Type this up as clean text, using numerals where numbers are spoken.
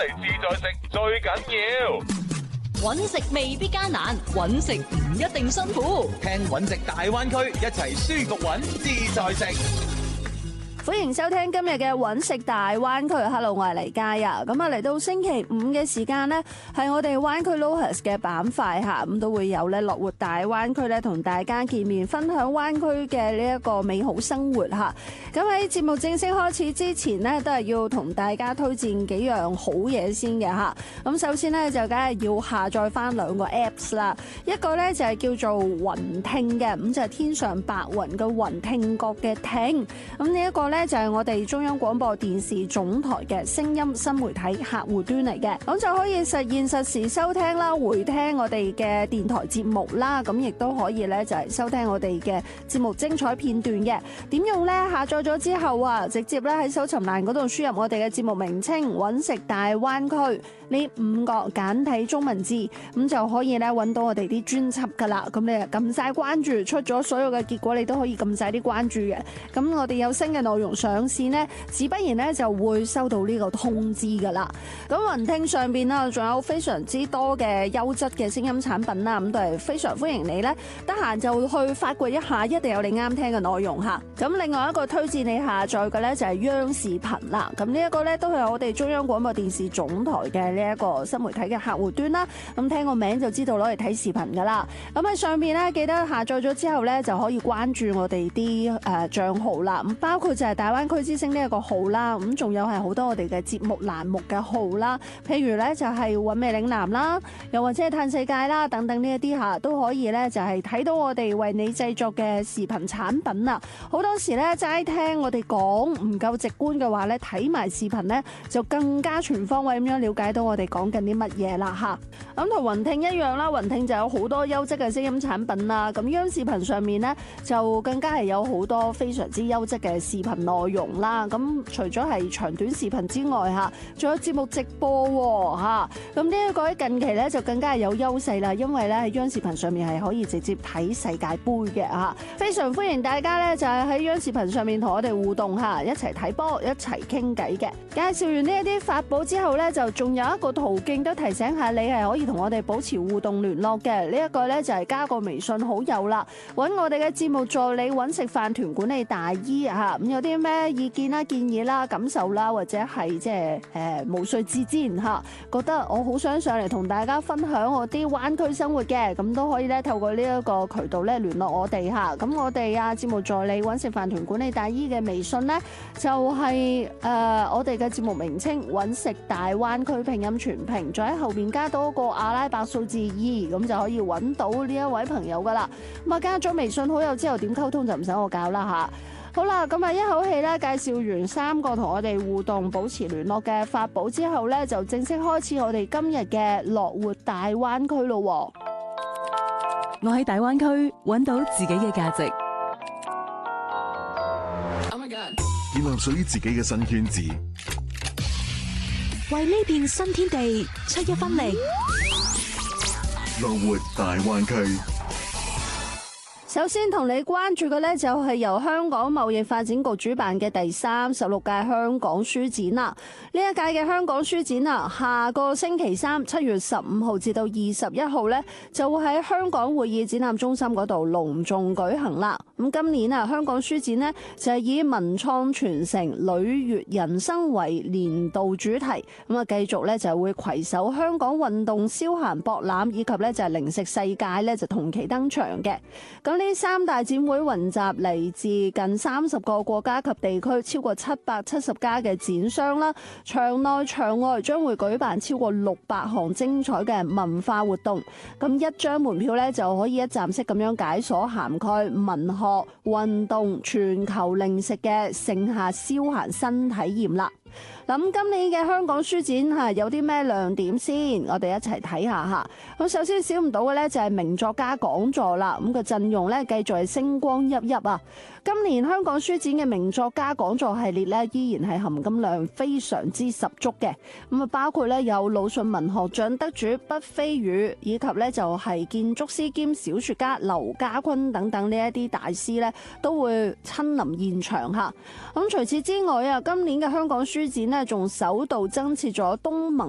嚟自在食最緊要。 搵食未必艱難，搵食唔一定辛苦。 聽搵食大灣區，一齊舒服搵自在食。 歡迎收聽今日嘅搵食大灣區。Hello， 我係黎嘉啊。咁啊，嚟到星期五嘅時間呢，係我哋灣區 LOHAS 嘅板塊吓，咁都會有咧樂活大灣區咧同大家見面，分享灣區嘅呢一個美好生活吓。咁喺節目正式開始之前呢，都係要同大家推薦幾樣好嘢先嘅吓。咁首先呢，就梗係要下載翻兩個 Apps 啦，一個呢，就係叫做雲聽嘅，咁就係天上白雲嘅雲，聽覺嘅聽。咁呢一個呢就係我哋中央廣播電視總台嘅聲音新媒體客戶端嚟嘅，咁就可以實現實時收聽啦、回聽我哋嘅電台節目啦，咁亦都可以咧就係收聽我哋嘅節目精彩片段嘅。點用呢？下載咗之後啊，直接咧喺搜尋欄嗰度輸入我哋嘅節目名稱搵食大灣區呢5個簡體中文字，咁就可以咧搵到我哋啲專輯噶啦。咁你撳晒關注，出咗所有嘅結果，你都可以撳晒啲關注嘅。咁我哋有新嘅內容上線呢，自不然咧就會收到呢個通知噶啦。咁雲聽上邊啦，仲有非常之多嘅優質嘅聲音產品啦，咁都係非常歡迎你咧，得閒就去發掘一下，一定有你啱聽嘅內容吓。咁另外一個推薦你下載嘅咧就係央視頻啦。咁呢一個咧都係我哋中央廣播電視總台嘅呢一個新媒體嘅客戶端啦。咁聽個名就知道攞嚟睇視頻噶啦。咁喺上邊咧記得下載咗之後咧就可以關注我哋啲賬號啦。咁包括就係大灣區之星呢一個號啦，咁仲有係好多我哋嘅節目欄目嘅號啦，譬如咧就係韻味嶺南啦，又或者係嘆世界啦等等呢一啲吓，都可以咧就係睇到我哋為你製作嘅視頻產品啊。好多時咧齋聽我哋講唔夠直觀嘅話咧，睇埋視頻咧就更加全方位咁樣了解到我哋講緊啲乜嘢啦吓。咁同雲聽一樣啦，雲聽就有好多優質嘅聲音產品啦。咁央視頻上面咧就更加係有好多非常之優質嘅視頻內容啦。咁除咗係長短視頻之外吓，仲有節目直播吓。咁呢一個喺近期咧就更加係有優勢啦，因為咧喺央視頻上面係可以直接睇世界盃嘅吓。非常歡迎大家咧就係喺央視頻上面同我哋互動吓，一齊睇波，一齊傾偈嘅。介紹完呢一啲法寶之後咧，就仲有一個途徑都提醒下你係可以同我哋保持互動聯絡嘅。呢一個咧就係加個微信好友啦，揾我哋嘅節目助理搵食飯團管理大姨吓。咁有啲咩意見啦、建議啦、感受啦，或者係即係毛遂自薦吓，覺得我好想上嚟同大家分享我啲灣區生活嘅，咁都可以咧透過呢一個渠道咧聯絡我哋吓。咁我哋節目助理搵食飯團管理大姨嘅微信咧就係我哋嘅節目名稱搵食大灣區拼音全拼，再喺後邊加多個阿拉伯數字2，咁就可以揾到呢一位朋友噶啦。咁加咗微信好友之後點溝通就唔使我教啦吓。好啦，咁一口氣咧介紹完3個同我哋互動保持聯絡嘅法寶之後咧，就正式開始我哋今日嘅樂活大灣區咯。 我喺大灣區揾到自己嘅價值， 建立屬於自己嘅新圈子， 為呢片新天地出一分力。 樂活大灣區。 首先同你關注嘅呢，就係由香港貿易發展局主辦嘅第36屆香港書展啦。呢一屆嘅香港書展啊，下個星期3 7月15號至到21號呢，就會喺香港會議展覽中心嗰度隆重舉行啦。咁今年香港書展呢，就係以文創傳承、履悅人生為年度主題，咁繼續呢，就會攜手香港運動消閒博覽以及呢，就係零食世界呢，就同期登場嘅。咁呢3大展會雲集嚟自近30個國家及地區，超過770家嘅展商啦。場內場外將會舉辦超過600項精彩嘅文化活動。咁一張門票咧就可以一站式咁樣解鎖涵蓋文學、運動、全球零食嘅盛夏消閒新體驗啦。咁今年嘅香港書展有啲咩亮點先？我哋一齊睇下吓。咁首先少唔到嘅咧就係名作家講座啦。咁個陣容咧繼續係星光熠熠啊！今年香港書展嘅名作家講座系列咧依然係含金量非常之十足嘅。咁包括咧有魯迅文學獎得主畢飛宇，以及咧就係建築師兼小說家劉家坤等等呢一啲大師咧都會親臨現場吓。咁除此之外啊，今年嘅香港書展咧仲首度增設咗東盟